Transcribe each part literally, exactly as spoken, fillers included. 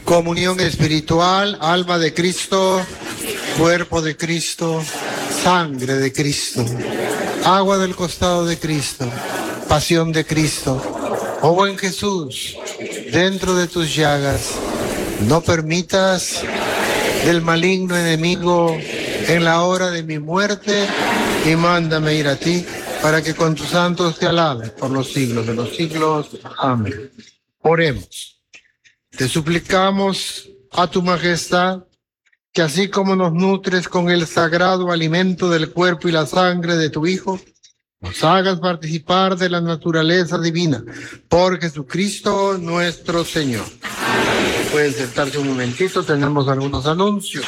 Comunión espiritual, alma de Cristo, cuerpo de Cristo, sangre de Cristo, agua del costado de Cristo, pasión de Cristo. Oh buen Jesús, dentro de tus llagas, no permitas del maligno enemigo en la hora de mi muerte, y mándame ir a ti, para que con tus santos te alabe por los siglos de los siglos. Amén. Oremos. Te suplicamos a tu majestad que así como nos nutres con el sagrado alimento del cuerpo y la sangre de tu Hijo, nos hagas participar de la naturaleza divina, por Jesucristo nuestro Señor. Amén. Pueden sentarse un momentito, tenemos algunos anuncios.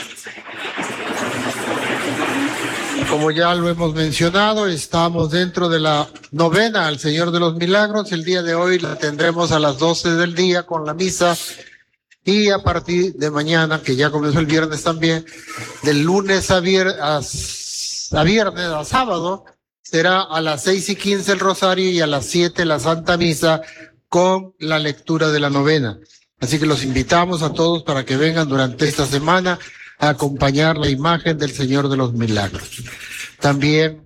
Como ya lo hemos mencionado, estamos dentro de la novena al Señor de los Milagros. El día de hoy la tendremos a las doce del día con la misa, y a partir de mañana, que ya comenzó el viernes también, del lunes a, vier a, a viernes a sábado, será a las seis y quince el rosario y a las siete la Santa Misa con la lectura de la novena. Así que los invitamos a todos para que vengan durante esta semana a acompañar la imagen del Señor de los Milagros. También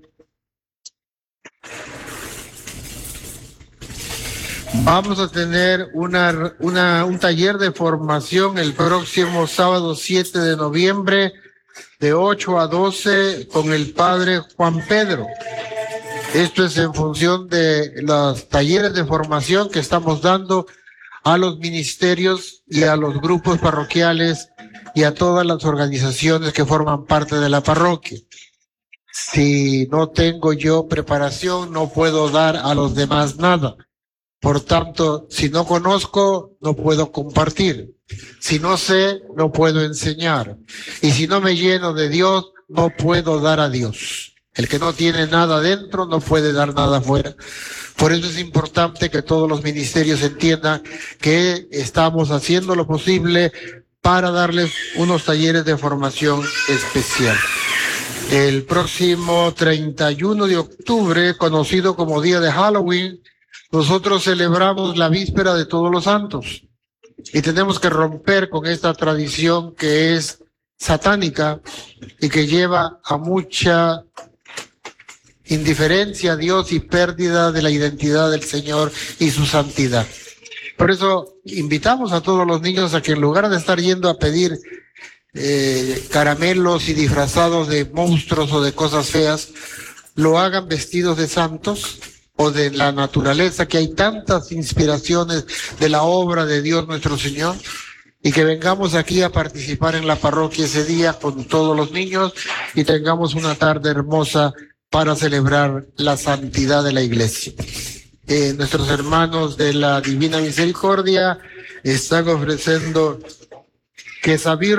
vamos a tener una, una, un taller de formación el próximo sábado siete de noviembre de ocho a doce con el Padre Juan Pedro. Esto es en función de los talleres de formación que estamos dando a los ministerios y a los grupos parroquiales y a todas las organizaciones que forman parte de la parroquia. Si no tengo yo preparación, no puedo dar a los demás nada. Por tanto, si no conozco, no puedo compartir. Si no sé, no puedo enseñar. Y si no me lleno de Dios, no puedo dar a Dios. El que no tiene nada dentro no puede dar nada afuera. Por eso es importante que todos los ministerios entiendan que estamos haciendo lo posible para darles unos talleres de formación especial. El próximo treinta y uno de octubre, conocido como día de Halloween, nosotros celebramos la víspera de Todos los Santos y tenemos que romper con esta tradición que es satánica y que lleva a mucha indiferencia a Dios y pérdida de la identidad del Señor y su santidad. Por eso invitamos a todos los niños a que en lugar de estar yendo a pedir eh, caramelos y disfrazados de monstruos o de cosas feas, lo hagan vestidos de santos o de la naturaleza, que hay tantas inspiraciones de la obra de Dios nuestro Señor, y que vengamos aquí a participar en la parroquia ese día con todos los niños y tengamos una tarde hermosa para celebrar la santidad de la Iglesia. Eh, nuestros hermanos de la Divina Misericordia están ofreciendo quesabirria